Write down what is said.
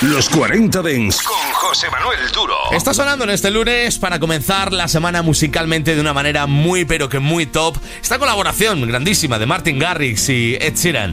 Los 40 Dents con José Manuel Duro. Está sonando en este lunes para comenzar la semana musicalmente de una manera muy pero que muy top esta colaboración grandísima de Martin Garrix y Ed Sheeran.